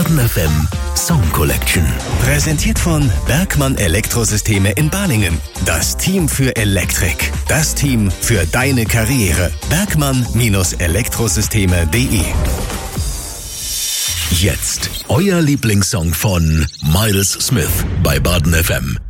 Baden FM Song Collection. Präsentiert von Bergmann Elektrosysteme in Balingen. Das Team für Elektrik. Das Team für deine Karriere. Bergmann-Elektrosysteme.de. Jetzt euer Lieblingssong von Miles Smith bei Baden FM.